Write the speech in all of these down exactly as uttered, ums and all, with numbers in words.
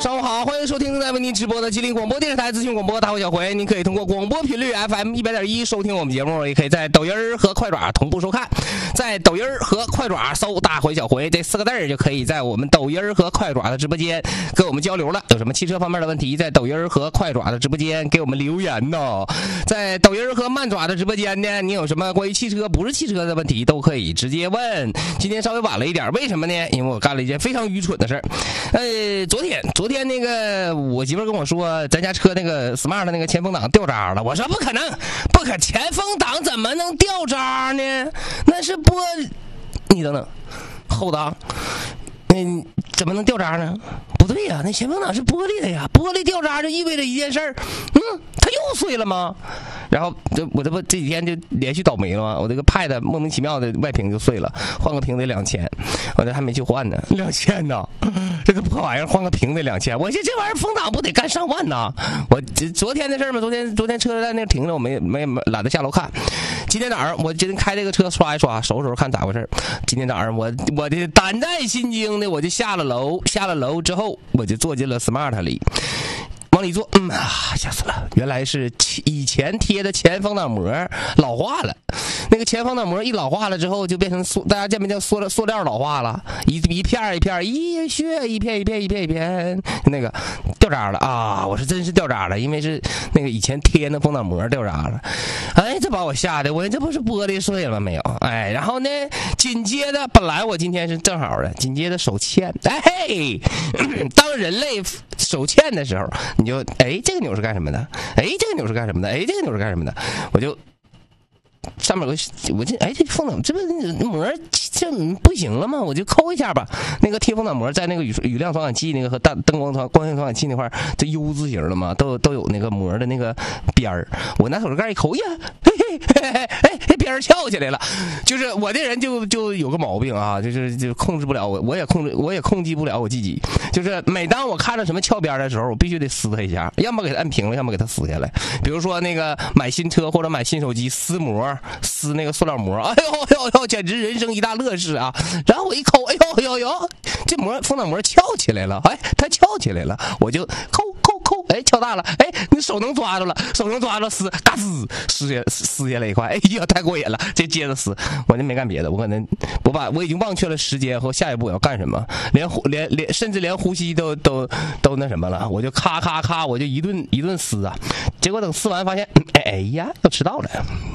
上午好，欢迎收听正在为您直播的吉林广播电视台资讯广播大会小回。您可以通过广播频率 F M 一百点一收听我们节目，也可以在抖音和快爪同步收看。在抖音和快爪搜大回小回这四个字儿，就可以在我们抖音和快爪的直播间跟我们交流了。有什么汽车方面的问题，在抖音和快爪的直播间给我们留言呢。在抖音和慢爪的直播间呢，你有什么关于汽车不是汽车的问题，都可以直接问。今天稍微晚了一点，为什么呢？因为我干了一件非常愚蠢的事儿。呃，昨天昨天那个我媳妇跟我说，咱家车那个 smart 的那个前风挡掉渣了。我说不可能，不可，前风挡怎么能掉渣呢？那是玻璃，你等等，后挡，嗯，怎么能掉渣呢？不对呀，那前风挡是玻璃的呀，玻璃掉渣就意味着一件事儿，嗯，它又碎了吗？然后这我这不这几天就连续倒霉了吗？我这个 Pad 莫名其妙的外屏就碎了，换个屏得两千，我这还没去换呢，两千呢，这个破玩意儿换个屏得两千，我这这玩意儿风挡不得干上万呢？我这昨天的事嘛，昨天昨天车在那停着，我没没懒得下楼看。今天早上我今天开这个车刷一刷，收拾收拾看咋回事。今天早上我我的胆战心惊的，我就下了楼，下了楼之后我就坐进了 Smart 里。往里坐，嗯啊，吓死了！原来是以前贴的前风挡膜老化了，那个前风挡膜一老化了之后，就变成塑，大家见没见塑料塑料老化了，一一片一片，一血一片一片一片一片，那个掉渣了啊！我是真是掉渣了，因为是那个以前贴那风挡膜掉渣了，哎，这把我吓得，我这不是玻璃碎了没有？哎，然后呢，紧接着本来我今天是正好的，紧接着手欠，哎嘿，当人类手欠的时候。你就哎，这个钮是干什么的？哎，这个钮是干什么的？哎，这个钮是干什么的？我就上面有个，我这哎，这风挡这不膜这不行了吗？我就抠一下吧。那个贴风挡膜在那个雨雨量传感器那个和大灯光传光线传感器那块，这 U 字形的嘛，都都有那个膜的那个边儿。我拿手指盖一抠呀，嘿嘿嘿嘿嘿，边儿翘起来了。就是我这人就就有个毛病啊，就是就控制不了我，我也控制我也控制不了我自己。就是每当我看到什么翘边的时候，我必须得撕它一下，要么给它摁平了，要么给它撕下来。比如说那个买新车或者买新手机撕膜，撕那个塑料膜，哎呦呦呦，简直人生一大乐事啊！然后我一抠，哎呦呦呦，这膜风挡膜翘起来了，哎，它翘起来了，我就抠抠抠，哎，翘大了，哎，你手能抓住了，手能抓住撕，嘎吱撕下撕下来一块，哎呀，太过瘾了，这接着撕，我就没干别的，我可能我把我已经忘却了时间和下一步我要干什么，连连连甚至连呼吸都都都那什么了，我就咔咔咔，我就一顿一顿撕啊，结果等撕完发现，哎哎呀，要迟到了，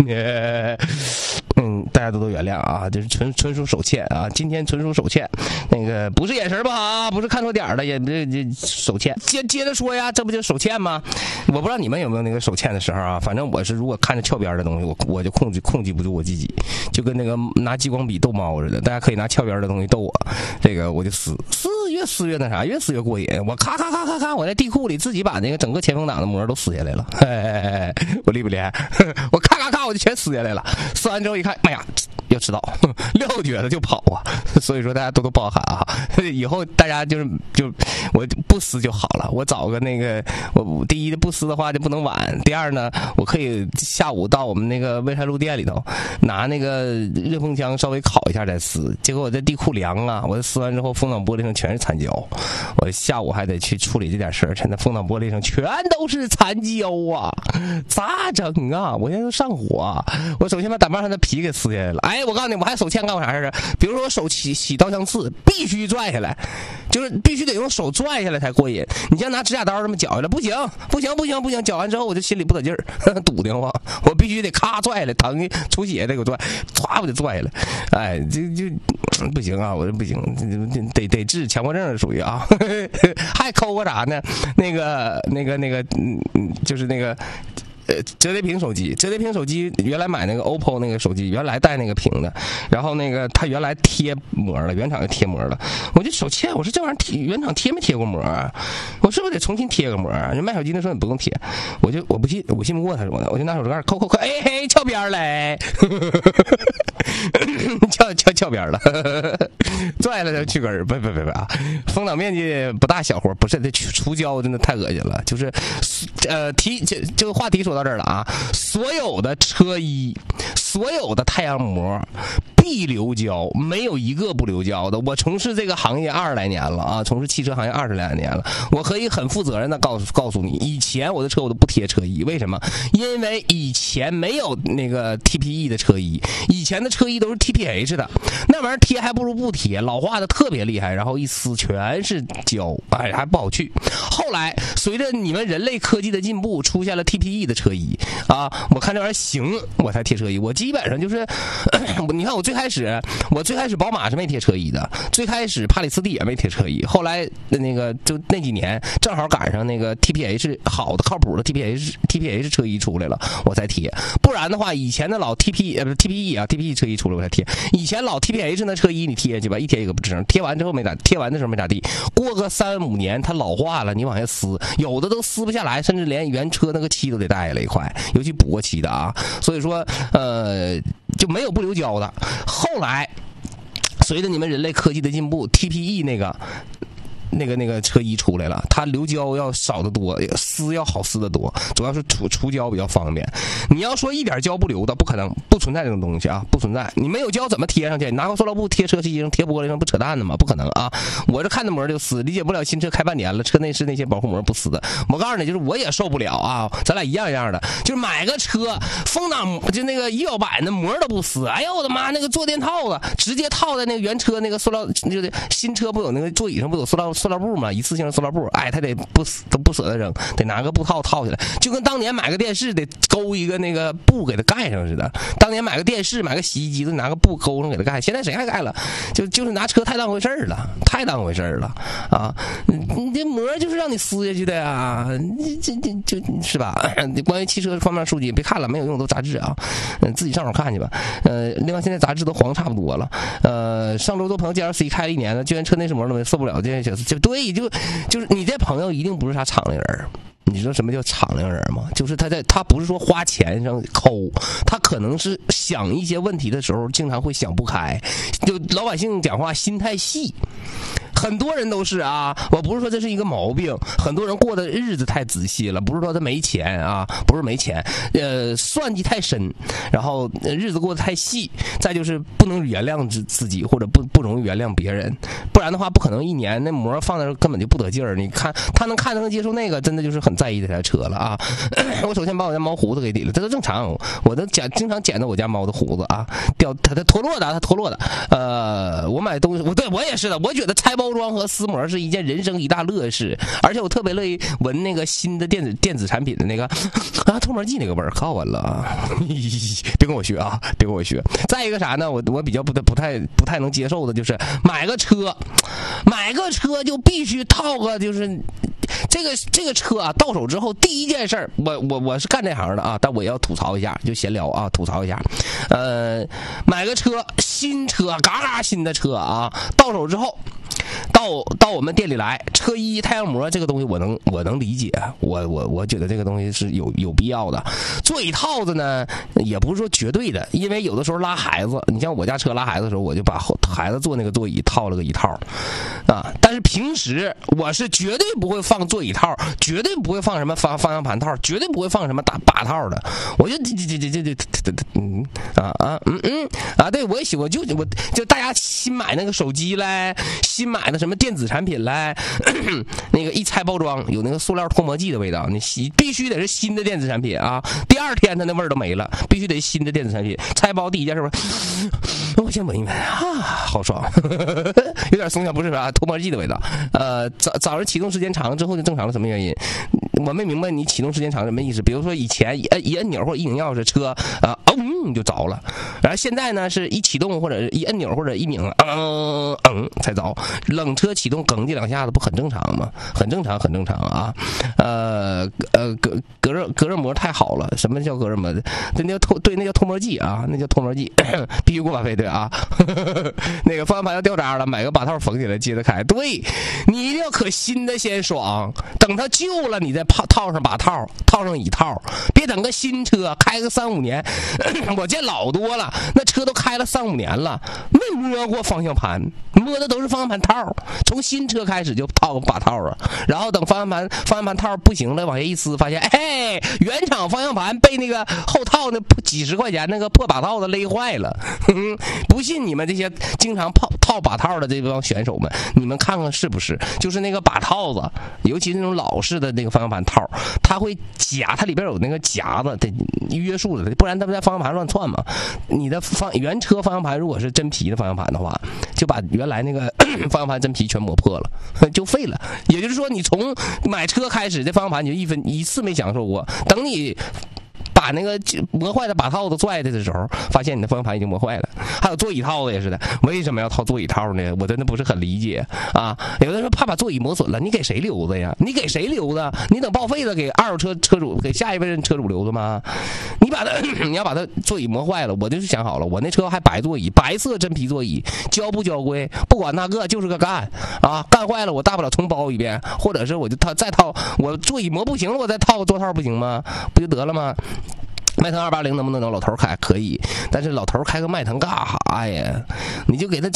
嗯，大家多多原谅啊，就是纯纯属手欠啊，今天纯属手欠，那个不是眼神不好啊，不是看错点了，也这这手欠。接接着说呀，这不就手欠吗？我不知道你们有没有那个手欠的时候啊，反正我是如果看着翘边的东西，我我就控制控制不住我自己，就跟那个拿激光笔逗猫似的，大家可以拿翘边的东西逗我，这个我就撕撕，越撕越那啥，越撕越过瘾，我咔咔咔咔咔，我在地库里自己把那个整个前风挡的膜都撕下来了，嘿嘿嘿，我厉不厉害？我咔咔咔我就全撕下来了，撕完之后一看，哎呀，要迟到，撂蹶子就跑啊！所以说大家多多包涵啊！以后大家就是就我不撕就好了。我找个那个，我第一不撕的话就不能晚。第二呢，我可以下午到我们那个微山路店里头拿那个热风枪稍微烤一下再撕。结果我在地库凉啊，我撕完之后风挡玻璃上全是残胶，我下午还得去处理这点事儿，现在风挡玻璃上全都是残胶啊，咋整啊？我现在都上火啊！我首先把挡把上的皮给撕下来了。哎，我告诉你，我还手欠干过啥事儿？比如说我手洗洗刀枪刺，必须拽下来，就是必须得用手拽下来才过瘾。你像拿指甲刀这么绞下来，不行，不行，不行，不行！绞完之后我就心里不得劲儿，堵得慌，我必须得咔拽下来，疼出血得给我拽，唰我就拽下来。哎，这就不行啊，我这不行，得得治强迫症属于啊。还抠个啥呢？那个那个那个，嗯，就是那个。呃，折叠屏手机，折叠屏手机原来买那个 O P P O 那个手机，原来带那个屏的，然后那个它原来贴膜了，原厂就贴膜了。我就手欠，我说这玩意儿贴原厂贴没贴过膜啊？我是不是得重新贴个膜啊？人卖手机的时候你不用贴，我就我不信，我信不过他说的，我就拿手指盖抠抠抠，哎嘿，翘边嘞，翘翘翘边了，拽了就去根儿，不不不不啊！风挡面积不大小活，不是这除胶真的太恶心了，就是呃提就就话题说。 到这儿了啊，所有的车衣，所有的太阳膜必留胶，没有一个不留胶的。我从事这个行业二十来年了啊，从事汽车行业二十来年了，我可以很负责任的告诉告诉你，以前我的车我都不贴车衣，为什么？因为以前没有那个 T P E 的车衣，以前的车衣都是 T P H 的，那玩意儿贴还不如不贴，老化的特别厉害，然后一撕全是胶，哎，还不好去。后来随着你们人类科技的进步，出现了 T P E 的车衣啊，我看这玩意儿行，我才贴车衣。我基本上就是，你看我最开始，我最开始宝马是没贴车衣的，最开始帕里斯蒂也没贴车衣，后来那个就那几年正好赶上那个 T P H 好的靠谱的 T P H T P H 车衣出来了，我才贴。不然的话，以前的老 T P 呃不 T P E 啊 T P E 车衣出来我才贴。以前老 T P H 那车衣你贴去吧，一贴一个不吱声，贴完之后没咋，贴完的时候没咋地，过个三五年它老化了，你往下撕，有的都撕不下来，甚至连原车那个漆都得带了一块，尤其补过漆的啊。所以说呃就没有不留胶的。后来随着你们人类科技的进步 ，T P E 那个。那个那个车衣出来了，它留胶要少得多，撕要好撕得多，主要是除除胶比较方便。你要说一点胶不留的，不可能，不存在这种东西啊，不存在。你没有胶怎么贴上去？你拿个塑料布贴车漆上、贴玻璃上，不扯淡的吗？不可能啊！我这看着膜就撕，理解不了新车开半年了，车内饰那些保护膜不撕的。我告诉你，就是我也受不了啊，咱俩一样一样的，就是买个车风挡就那个仪表板的膜都不撕，哎呦我的妈，那个坐垫套子直接套在那个原车那个塑料，那个新车不有那个座椅上不有塑料。塑料布嘛，一次性塑料布，哎，他得不都不舍得扔，得拿个布套套起来，就跟当年买个电视得勾一个那个布给它盖上似的。当年买个电视、买个洗衣机都拿个布勾上给它盖，现在谁还盖了？就就是拿车太当回事了，太当回事了啊！你这膜就是让你撕下去的呀，你这这就是吧？关于汽车方面数据别看了，没有用，都杂志啊，嗯，自己上手看去吧。呃，另外现在杂志都黄差不多了。呃，上周多朋友 G L C 开了一年了，居然车内饰膜都没受不了。这些小就对，就就是你这朋友一定不是啥敞亮人。你知道什么叫敞亮人吗？就是他在他不是说花钱上抠，他可能是想一些问题的时候经常会想不开，就老百姓讲话心太细。很多人都是啊，我不是说这是一个毛病，很多人过的日子太仔细了，不是说他没钱啊，不是没钱，呃，算计太深，然后日子过得太细，再就是不能原谅自自己，或者不不容易原谅别人，不然的话不可能一年那膜放在这根本就不得劲儿。你看他能看能接受那个，真的就是很在意这台车了啊！我首先把我家猫胡子给理了，这都正常，我都剪经常剪到我家猫的胡子啊，掉它它脱落的，它脱落的。呃，我买东西，我对我也是的，我觉得拆包装和撕膜是一件人生一大乐事，而且我特别乐意闻那个新的电子电子产品的那个啊脱膜剂那个味儿，可好闻了啊！别跟我学啊，别跟我学。再一个啥呢？我我比较不不太不太能接受的就是买个车，买个车就必须套个就是这个这个车啊，到手之后第一件事儿，我我我是干这行的啊，但我也要吐槽一下，就闲聊啊，吐槽一下。呃，买个车，新车，嘎嘎新的车啊，到手之后。到到我们店里来，车衣太阳膜这个东西我能我能理解，我我我觉得这个东西是有有必要的。座椅套子呢，也不是说绝对的，因为有的时候拉孩子，你像我家车拉孩子的时候，我就把孩子坐那个座椅套了个一套啊。但是平时我是绝对不会放座椅套，绝对不会放什么方方向盘套，绝对不会放什么打把套的。我就这这这这这这嗯啊啊嗯嗯啊，对我也喜欢，就我就大家新买那个手机嘞，新买的什么电子产品来，那个一拆包装有那个塑料脱膜剂的味道，你必须得是新的电子产品啊！第二天它那味儿都没了，必须得新的电子产品。拆包第一件是不是？我先闻一闻啊，好爽，有点松下不是啥脱膜剂的味道。呃，早早上启动时间长之后就正常了，什么原因？我没明白你启动时间长什么意思。比如说以前一摁一摁钮或者一拧钥匙，车啊嗯就着了，然后现在呢是一启动或者一摁钮或者一拧嗯嗯才着。冷车启动哽叽两下子不很正常吗？很正常，很正常啊。呃呃，隔隔热隔热膜太好了。什么叫隔热膜？那叫脱对，那叫脱膜剂啊，那叫脱膜剂，必须给我把配对啊。那个方向盘要掉渣了，买个把套缝起来接着开。对，你一定要可新的先爽，等它旧了你再套套上把套，套套上椅套，别等个新车开个三五年，我见老多了，那车都开了三五年了，没摸过方向盘，摸的都是方向盘套，从新车开始就套把套啊，然后等方向盘方向盘套不行了，往下一撕，发现哎，原厂方向盘被那个后套那几十块钱那个破把套子勒坏了。不信你们这些经常套套把套的这帮选手们，你们看看是不是？就是那个把套子，尤其是那种老式的那个方向盘套，它会夹，它里边有那个夹子的约束的，不然它不在方向盘乱窜嘛。你的方原车方向盘如果是真皮的方向盘的话，就把原来那个方向盘真皮全磨破了，就废了。也就是说，你从买车开始，这方向盘你就一分一次没享受过，等你把那个磨坏的把套子拽的的时候，发现你的方向盘已经磨坏了。还有座椅套子也是的，为什么要套座椅套呢？我真的不是很理解啊！有的时候怕把座椅磨损了，你给谁留着呀？你给谁留着？你等报废了给二手车车主，给下一位车主留着吗？你把它，你要把它座椅磨坏了，我就是想好了，我那车还白座椅，白色真皮座椅，交不交规不管那个，就是个干啊！干坏了我大不了重包一遍，或者是我就套再套，我座椅磨不行了，我再套个座套不行吗？不就得了吗？迈腾二八零能不能找老头开？可以，但是老头开个迈腾干啥呀？你就给他